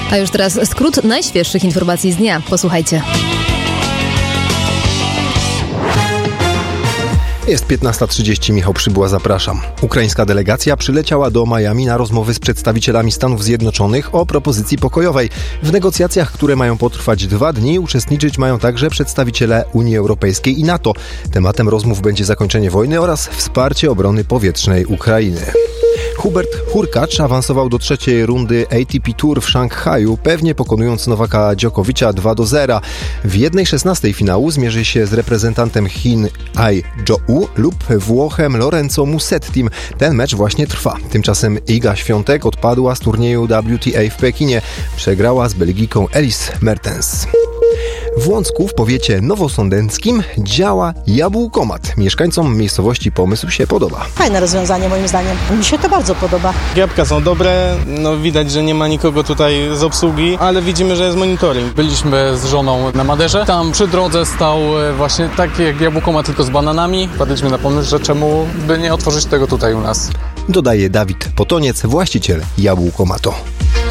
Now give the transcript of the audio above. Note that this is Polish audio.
A już teraz skrót najświeższych informacji z dnia. Posłuchajcie. Jest 15:30, Michał Przybyła, zapraszam. Ukraińska delegacja przyleciała do Miami na rozmowy z przedstawicielami Stanów Zjednoczonych o propozycji pokojowej. W negocjacjach, które mają potrwać 2 dni, uczestniczyć mają także przedstawiciele Unii Europejskiej i NATO. Tematem rozmów będzie zakończenie wojny oraz wsparcie obrony powietrznej Ukrainy. Hubert Hurkacz awansował do 3. rundy ATP Tour w Szanghaju, pewnie pokonując Nowaka Djokovic'a 2-0. W 1/16 finału zmierzy się z reprezentantem Chin Ai Zhou lub Włochem Lorenzo Musettim. Ten mecz właśnie trwa. Tymczasem Iga Świątek odpadła z turnieju WTA w Pekinie. Przegrała z Belgijką Elise Mertens. W Łącku w powiecie nowosądeckim działa jabłkomat. Mieszkańcom miejscowości pomysł się podoba. Fajne rozwiązanie moim zdaniem. Mi się to bardzo podoba. Jabłka są dobre, widać, że nie ma nikogo tutaj z obsługi, ale widzimy, że jest monitoring. Byliśmy z żoną na Maderze. Tam przy drodze stał właśnie taki jak jabłkomat, tylko z bananami. Wpadliśmy na pomysł, że czemu by nie otworzyć tego tutaj u nas. Dodaje Dawid Potoniec, właściciel jabłkomatu.